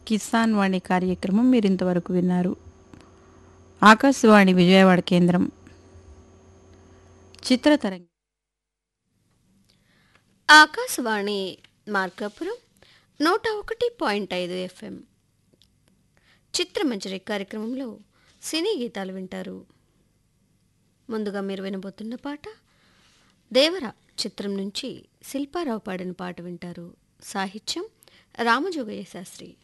కిసాన్ వాణి కార్యక్రమం మీరింతవరకు విన్నారు. ఆకాశవాణి విజయవాడ కేంద్రం చిత్రతరంగి ఆకాశవాణి మార్కాపురం 101.5 FM చిత్రమంజరి కార్యక్రమంలో సినీ గీతాలు వింటారు. ముందుగా మీరు వినబోతున్న పాట దేవర చిత్రం నుంచి శిల్పారావు పాడిన పాట వింటారు. సాహిత్యం రామజోగయ్య శాస్త్రి.